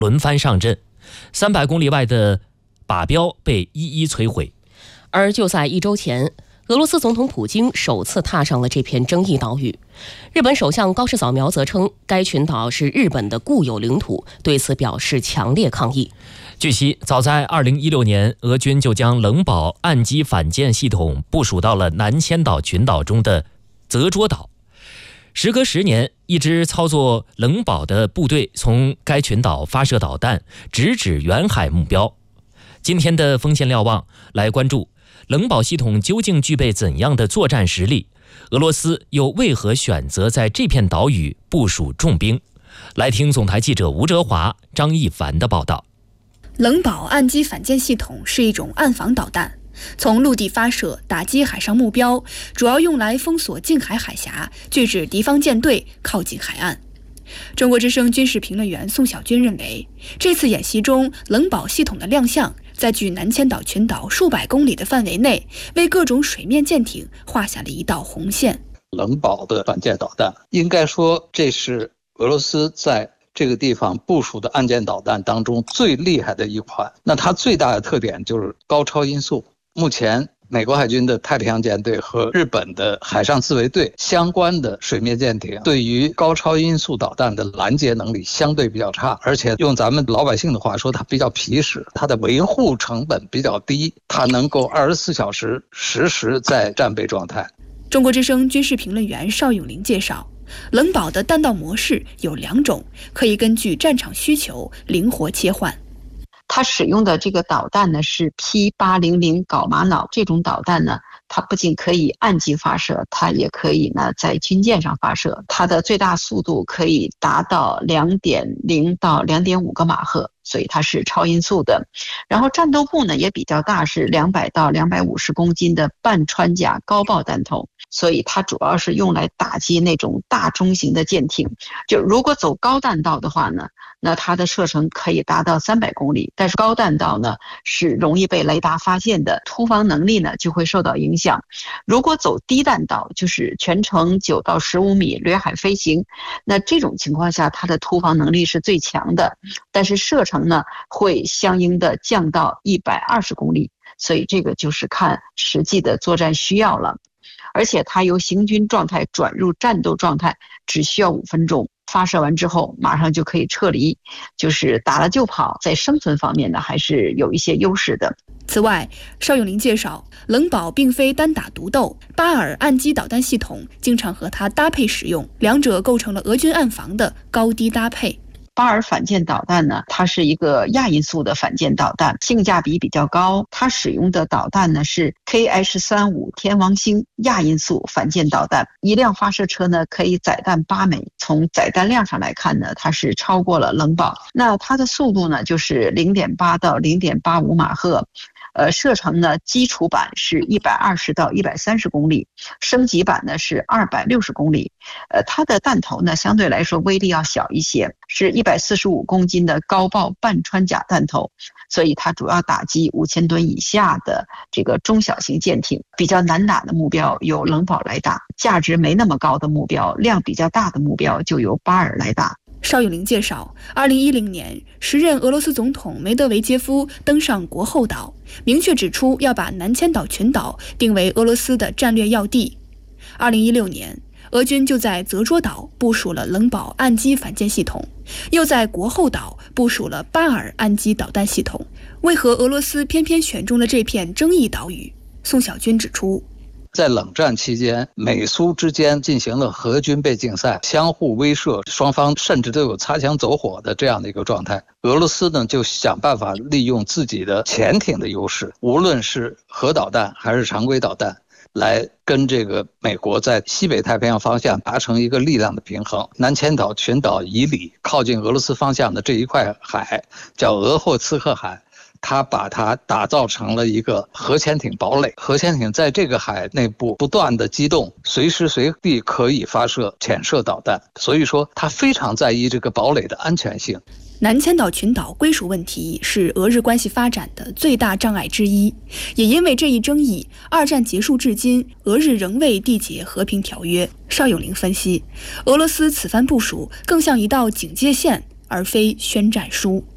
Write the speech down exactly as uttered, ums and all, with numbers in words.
轮番上阵，三百公里外的靶标被一一摧毁。 而就在一周前，俄罗斯总统普京首次踏上了这片争议岛屿。日本首相高市早苗则称，该群岛是日本的固有领土，对此表示强烈抗议。 据悉，早在二零一六年，俄军就将冷堡岸基反舰系统部署到了南千岛群岛中的泽捉岛。时隔十年，一支操作冷堡的部队从该群岛发射导弹，直指远海目标。今天的锋线瞭望来关注冷堡系统究竟具备怎样的作战实力？俄罗斯又为何选择在这片岛屿部署重兵？来听总台记者吴哲华、张一凡的报道。 冷堡岸基反舰系统是一种岸防导弹，从陆地发射打击海上目标，主要用来封锁近海海峡，拒止敌方舰队靠近海岸。中国之声军事评论员宋小军认为，这次演习中冷堡系统的亮相，在距南千岛群岛数百公里的范围内，为各种水面舰艇画下了一道红线。 冷堡的反舰导弹，应该说这是俄罗斯在这个地方部署的岸舰导弹当中最厉害的一款。那它最大的特点就是高超音速。目前美国海军的太平洋舰队和日本的海上自卫队相关的水面舰艇对于高超音速导弹的拦截能力相对比较差，而且用咱们老百姓的话说，它比较皮实，它的维护成本比较低，它能够二十四小时实时在战备状态。 中国之声军事评论员邵永林介绍，冷堡的弹道模式有两种，可以根据战场需求灵活切换。 它使用的这个导弹呢是 P 八零零 镐玛瑙，这种导弹呢，它不仅可以岸基发射，它也可以呢在军舰上发射。它的最大速度可以达到 两点零 到 两点五 个马赫，所以它是超音速的。然后战斗部呢也比较大，是两百到两百五十公斤的半穿甲高爆弹头，所以它主要是用来打击那种大中型的舰艇。就如果走高弹道的话呢，那它的射程可以达到三百公里，但是高弹道呢是容易被雷达发现的，突防能力呢就会受到影响。如果走低弹道，就是全程九到十五米掠海飞行，那这种情况下它的突防能力是最强的，但是射程呢会相应的降到一百二十公里，所以这个就是看实际的作战需要了。而且它由行军状态转入战斗状态只需要五分钟，发射完之后马上就可以撤离，就是打了就跑，在生存方面呢还是有一些优势的。 此外，邵永林介绍，冷堡并非单打独斗，巴尔岸基导弹系统经常和它搭配使用，两者构成了俄军岸防的高低搭配。 巴尔反舰导弹呢，它是一个亚音速的反舰导弹，性价比比较高。它使用的导弹呢是 K H 三十五 天王星亚音速反舰导弹，一辆发射车呢可以载弹八枚。从载弹量上来看呢，它是超过了冷堡。那它的速度呢就是 零点八 到 零点八五 马赫。呃，射程呢，基础版是一百二十到一百三十公里，升级版呢是二百六十公里。呃，它的弹头呢相对来说威力要小一些，是一百四十五公斤的高爆半穿甲弹头，所以它主要打击五千吨以下的这个中小型舰艇。比较难打的目标由冷堡来打，价值没那么高的目标，量比较大的目标就由巴尔来打。 邵永林介绍，二零一零年，时任俄罗斯总统梅德韦杰夫登上国后岛，明确指出要把南千岛群岛定为俄罗斯的战略要地。二零一六年，俄军就在泽捉岛部署了冷堡岸基反舰系统，又在国后岛部署了巴尔岸基导弹系统。为何俄罗斯偏偏选中了这片争议岛屿？宋小军指出， 在冷战期间，美苏之间进行了核军备竞赛，相互威慑，双方甚至都有擦枪走火的这样的一个状态。俄罗斯呢就想办法利用自己的潜艇的优势，无论是核导弹还是常规导弹，来跟这个美国在西北太平洋方向达成一个力量的平衡。南千岛群岛以里靠近俄罗斯方向的这一块海叫俄霍茨克海，他把它打造成了一个核潜艇堡垒，核潜艇在这个海内部不断的机动，随时随地可以发射潜射导弹，所以说他非常在意这个堡垒的安全性。 南千岛群岛归属问题是俄日关系发展的最大障碍之一，也因为这一争议，二战结束至今，俄日仍未缔结和平条约。邵永林分析，俄罗斯此番部署更像一道警戒线，而非宣战书。